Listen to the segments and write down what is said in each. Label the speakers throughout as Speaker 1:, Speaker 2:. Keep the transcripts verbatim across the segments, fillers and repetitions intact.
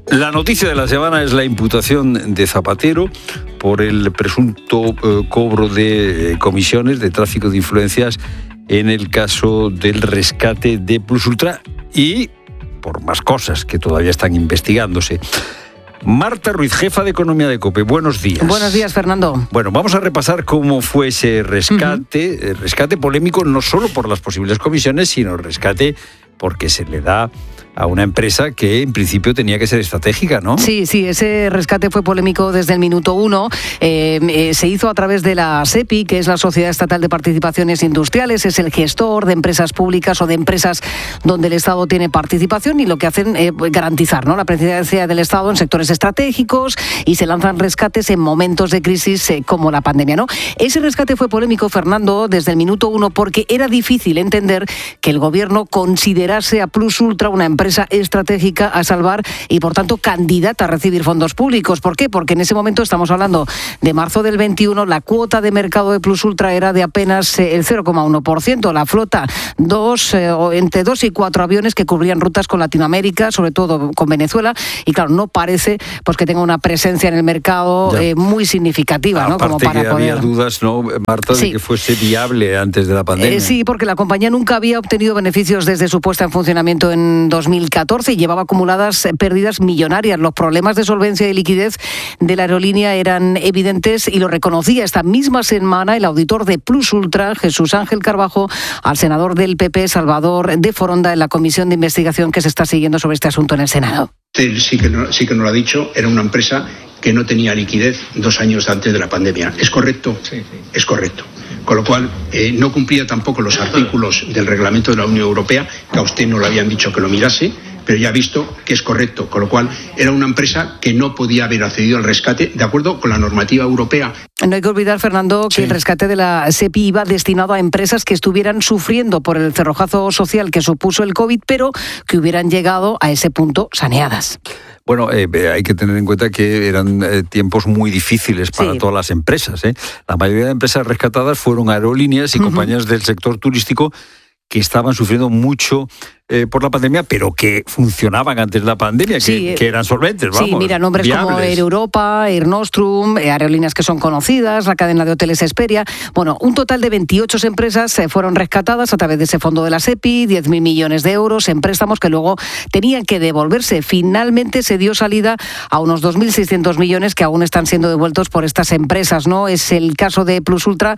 Speaker 1: La noticia de la semana es la imputación de Zapatero por el presunto eh, cobro de eh, comisiones de tráfico de influencias en el caso del rescate de Plusultra y por más cosas que todavía están investigándose. Marta Ruiz, jefa de Economía de COPE, buenos días.
Speaker 2: Buenos días, Fernando.
Speaker 1: Bueno, vamos a repasar cómo fue ese rescate, uh-huh. rescate polémico no solo por las posibles comisiones, sino rescate porque se le da a una empresa que en principio tenía que ser estratégica, ¿no?
Speaker 2: Sí, sí, ese rescate fue polémico desde el minuto uno. Eh, eh, se hizo a través de la SEPI, que es la Sociedad Estatal de Participaciones Industriales, es el gestor de empresas públicas o de empresas donde el Estado tiene participación y lo que hacen es eh, garantizar, ¿no?, la presidencia del Estado en sectores estratégicos y se lanzan rescates en momentos de crisis eh, como la pandemia, ¿no? Ese rescate fue polémico, Fernando, desde el minuto uno porque era difícil entender que el Gobierno considerase a Plusultra una empresa estratégica a salvar y, por tanto, candidata a recibir fondos públicos. ¿Por qué? Porque en ese momento, estamos hablando de marzo del veintiuno, la cuota de mercado de Plusultra era de apenas el cero coma uno por ciento. La flota, dos, eh, entre dos y cuatro aviones que cubrían rutas con Latinoamérica, sobre todo con Venezuela, y claro, no parece pues que tenga una presencia en el mercado eh, muy significativa, ¿no?
Speaker 1: Aparte
Speaker 2: Como para
Speaker 1: que
Speaker 2: poder...
Speaker 1: había dudas, ¿no, Marta,
Speaker 2: sí.
Speaker 1: de que fuese viable antes de la pandemia?
Speaker 2: Eh, sí, porque la compañía nunca había obtenido beneficios desde su puesta en funcionamiento en dos mil catorce y llevaba acumuladas pérdidas millonarias. Los problemas de solvencia y liquidez de la aerolínea eran evidentes y lo reconocía esta misma semana el auditor de Plusultra, Jesús Ángel Carbajo, al senador del P P, Salvador de Foronda, en la comisión de investigación que se está siguiendo sobre este asunto en el Senado.
Speaker 3: Él sí que, no, sí que nos lo ha dicho, era una empresa que no tenía liquidez dos años antes de la pandemia. ¿Es correcto? Sí, sí. Es correcto. Con lo cual, eh, no cumplía tampoco los artículos del reglamento de la Unión Europea, que a usted no le habían dicho que lo mirase, pero ya ha visto que es correcto. Con lo cual, era una empresa que no podía haber accedido al rescate de acuerdo con la normativa europea.
Speaker 2: No hay que olvidar, Fernando, que sí. el rescate de la SEPI iba destinado a empresas que estuvieran sufriendo por el cerrojazo social que supuso el COVID, pero que hubieran llegado a ese punto saneadas.
Speaker 1: Bueno, eh, hay que tener en cuenta que eran eh, tiempos muy difíciles para sí. todas las empresas, ¿eh? La mayoría de empresas rescatadas fueron aerolíneas y uh-huh. compañías del sector turístico que estaban sufriendo mucho eh, por la pandemia, pero que funcionaban antes de la pandemia,
Speaker 2: sí,
Speaker 1: que, que eran solventes, vamos.
Speaker 2: Sí, mira, nombres
Speaker 1: viables.
Speaker 2: Como Air Europa, Air Nostrum, eh, aerolíneas que son conocidas, la cadena de hoteles Esperia. Bueno, un total de veintiocho empresas eh, fueron rescatadas a través de ese fondo de la SEPI, diez mil millones de euros en préstamos que luego tenían que devolverse. Finalmente se dio salida a unos dos mil seiscientos millones que aún están siendo devueltos por estas empresas, ¿no? Es el caso de Plusultra.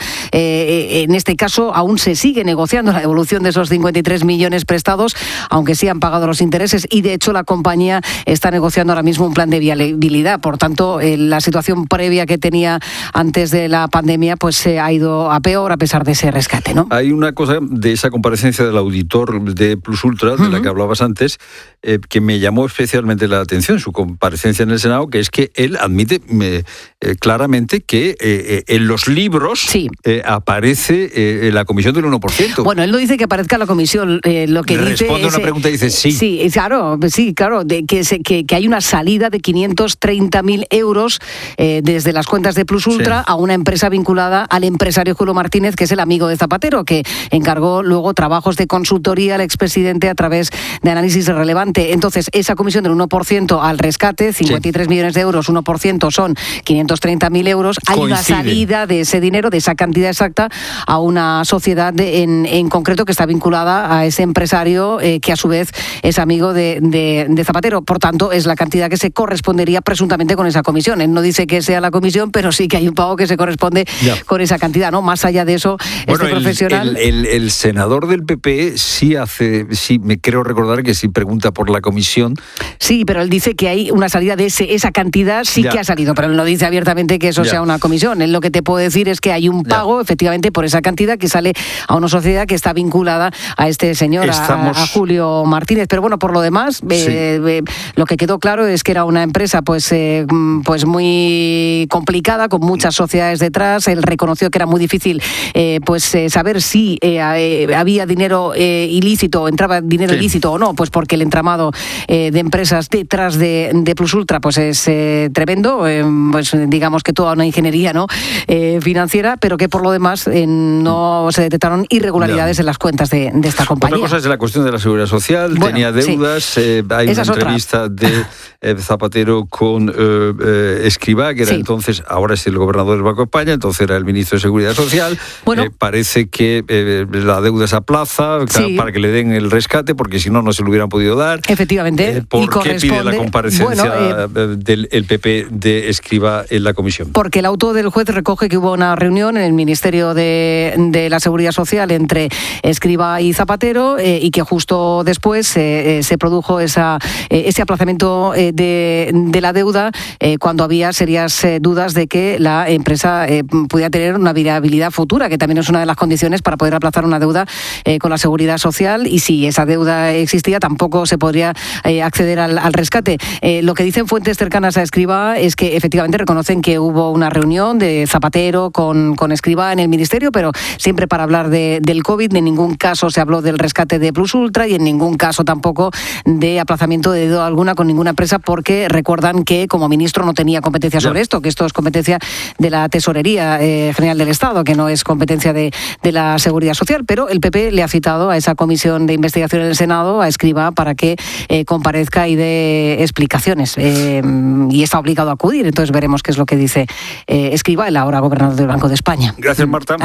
Speaker 2: Eh, en este caso aún se sigue negociando la devolución de esos cincuenta y tres millones prestados, aunque sí han pagado los intereses, y de hecho la compañía está negociando ahora mismo un plan de viabilidad. Por tanto, eh, la situación previa que tenía antes de la pandemia pues se eh, ha ido a peor a pesar de ese rescate, ¿no?
Speaker 1: Hay una cosa de esa comparecencia del auditor de Plusultra, de uh-huh. la que hablabas antes, eh, que me llamó especialmente la atención, su comparecencia en el Senado, que es que él admite eh, eh, claramente que eh, en los libros sí. eh, aparece eh, la comisión del uno por ciento.
Speaker 2: Bueno, él no dice que aparezca la comisión, eh, lo que
Speaker 1: Responde
Speaker 2: dice...
Speaker 1: Responde una pregunta y dice sí.
Speaker 2: Sí, claro, sí, claro, de que, se, que, que hay una salida de quinientos treinta mil euros eh, desde las cuentas de Plusultra sí. a una empresa vinculada al empresario Julio Martínez, que es el amigo de Zapatero, que encargó luego trabajos de consultoría al expresidente a través de análisis relevante. Entonces, esa comisión del uno por ciento al rescate, cincuenta y tres sí. millones de euros, uno por ciento son quinientos treinta mil euros. Hay Coincide. una salida de ese dinero, de esa cantidad exacta, a una sociedad de, en, en concreto que está vinculada a ese empresario eh, que a su vez es amigo de, de, de Zapatero. Por tanto, es la cantidad que se correspondería presuntamente con esa comisión. Él no dice que sea la comisión, pero sí que hay un pago que se corresponde ya. con esa cantidad, ¿no? Más allá de eso,
Speaker 1: bueno,
Speaker 2: este
Speaker 1: el,
Speaker 2: profesional...
Speaker 1: El, el, el senador del P P sí hace, sí, me creo recordar que sí pregunta por la comisión.
Speaker 2: Sí, pero él dice que hay una salida de ese, esa cantidad, sí ya. que ha salido, pero él no dice abiertamente que eso ya. sea una comisión. Él lo que te puede decir es que hay un pago, ya. efectivamente, por esa cantidad que sale a una sociedad que está vinculada a este señor, Estamos... a, a Julio Martínez. Pero bueno, por lo demás, sí. eh, eh, lo que quedó claro es que era una empresa pues, eh, pues muy complicada, con muchas sociedades detrás. Él reconoció que era muy difícil eh, pues eh, saber si eh, eh, había dinero eh, ilícito, entraba dinero sí. ilícito o no, pues porque el entramado eh, de empresas detrás de, de Plusultra pues es eh, tremendo, eh, pues digamos que toda una ingeniería, ¿no? eh, financiera, pero que por lo demás eh, no se detectaron irregularidades no. en las cuentas de, de esta compañía.
Speaker 1: Otra cosa es la cuestión de de la Seguridad Social, bueno, tenía deudas, sí. eh, hay Esa una entrevista otra. de eh, Zapatero con eh, eh, Escrivá, que era sí. entonces, ahora es el gobernador del Banco de España, entonces era el ministro de Seguridad Social. Bueno, eh, parece que eh, la deuda se aplaza sí. para que le den el rescate, porque si no, no se lo hubieran podido dar.
Speaker 2: Efectivamente.
Speaker 1: Eh, ¿Por y qué corresponde... pide la comparecencia bueno, eh, del el P P de Escrivá en la comisión?
Speaker 2: Porque el auto del juez recoge que hubo una reunión en el Ministerio de, de la Seguridad Social entre Escrivá y Zapatero eh, y que justo después eh, eh, se produjo esa, eh, ese aplazamiento eh, de, de la deuda eh, cuando había serias eh, dudas de que la empresa eh, pudiera tener una viabilidad futura, que también es una de las condiciones para poder aplazar una deuda eh, con la Seguridad Social, y si esa deuda existía tampoco se podría eh, acceder al, al rescate. Eh, lo que dicen fuentes cercanas a Escrivá es que efectivamente reconocen que hubo una reunión de Zapatero con, con Escrivá en el Ministerio, pero siempre para hablar de, del COVID. En ningún caso se habló del rescate de Plus Ultra y en ningún caso tampoco de aplazamiento de deuda alguna con ninguna empresa, porque recuerdan que como ministro no tenía competencia sobre esto, que esto es competencia de la Tesorería eh, General del Estado, que no es competencia de, de la Seguridad Social. Pero el P P le ha citado a esa comisión de investigación en el Senado, a Escrivá, para que eh, comparezca y dé explicaciones. Eh, y está obligado a acudir, entonces veremos qué es lo que dice eh, Escrivá, el ahora gobernador del Banco de España.
Speaker 1: Gracias, Marta.